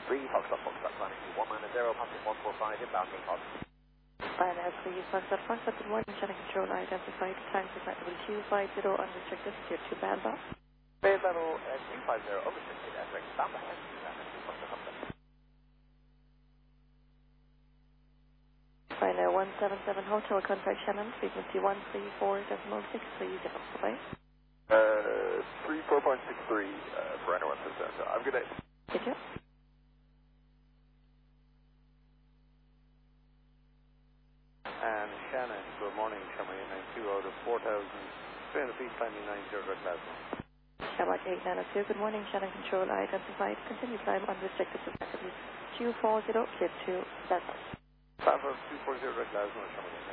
Foxtrot, Foxtrot, climbing to 1-0, passing 145, inbound main pod. Finance, please, Foxtrot, Foxtrot, good morning, channel control, identified, time detectable 250, unrestricted, tier 2 band box. Base level 250, unrestricted, and direct stand ahead, Foxtrot, Foxtrot. Final 177 Hotel, contact Shannon, frequency 134.6, please, bye. 34.63 for anyone system. Have a good day. Thank you. And Shannon, good morning, Shamrock 892 out of 4,300 feet, climbing 90 red Glasgow. Shamrock 892, good morning, Shannon control, identified, continue climb, unrestricted, respectively, 240, clip 2, that's all. Bravo 240 red Glasgow, Shamrock.